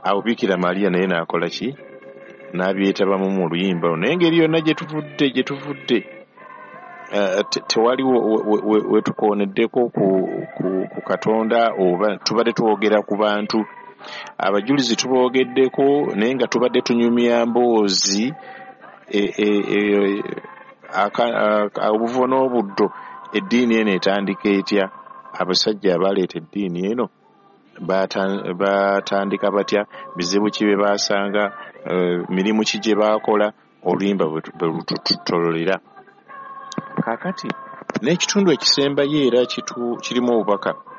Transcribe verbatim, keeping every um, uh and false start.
awo Bikira Maria naye n'akola ki n'abyetabamu mu luyimba naye engeri yonna gye tuvudde gye tuvudde tewaliwo we tukooneddeko ku Katonda oba tubadde twogera ku bantu abajulizi tuboogeddeko naye nga tubadde tunyumya mboozi obuvo n'obuddo eddiini eno etandika etya abasajja abaleeta eddiini eno batandika batya bizibu ki bye baasanga mirimu ki gye baakola oluyimba bwe lututololera kaakati n'ekitundu ekisembayo era kirimu obubaka